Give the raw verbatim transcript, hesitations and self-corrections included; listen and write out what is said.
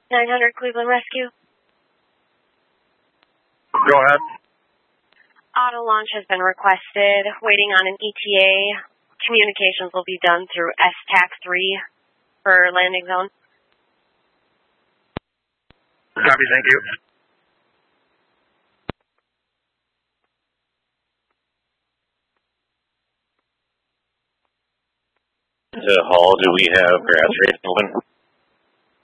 nine hundred Cleveland Rescue. Go ahead. Auto launch has been requested. Waiting on an E T A. Communications will be done through S T A C three for landing zone. Copy, thank you. To Hall, do we have grass rates open?